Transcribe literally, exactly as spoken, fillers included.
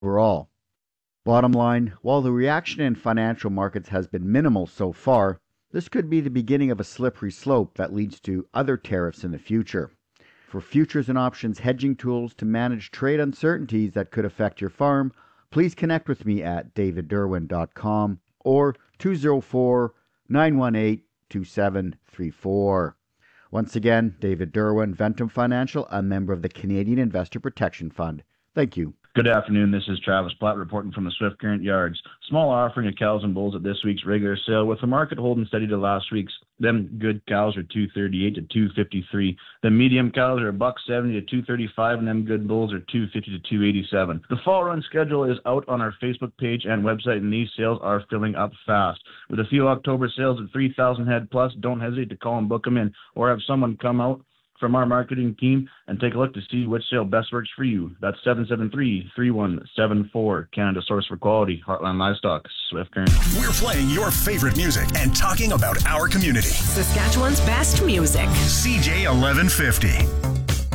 overall. Bottom line, while the reaction in financial markets has been minimal so far, this could be the beginning of a slippery slope that leads to other tariffs in the future. For futures and options hedging tools to manage trade uncertainties that could affect your farm, please connect with me at david derwin dot com or two oh four, nine one eight, two seven three four. Once again, David Derwin, Ventum Financial, a member of the Canadian Investor Protection Fund. Thank you. Good afternoon. This is Travis Platt reporting from the Swift Current Yards. Small offering of cows and bulls at this week's regular sale, with the market holding steady to last week's. Them good cows are two thirty-eight to two fifty-three. The medium cows are one seventy to two thirty-five, and them good bulls are two fifty to two eighty-seven. The fall run schedule is out on our Facebook page and website, and these sales are filling up fast. With a few October sales at three thousand head plus, don't hesitate to call and book them in, or have someone come out from our marketing team and take a look to see which sale best works for you. That's seven seven three, three one seven four. Canada Source for Quality, Heartland Livestock, Swift Current. We're playing your favorite music and talking about our community. Saskatchewan's best music. C J eleven fifty.